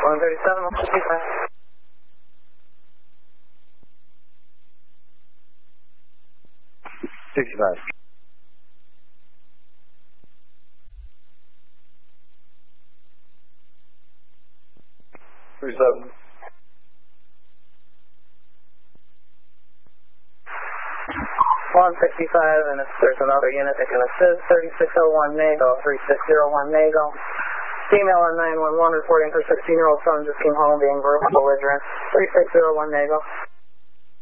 137, 155. 65. Seven. 165, and if there's another unit that can assist, 3601 NAGO, 3601 NAGO. Female on 911 reporting her 16-year-old son just came home being verbal belligerent, 3601 NAGO.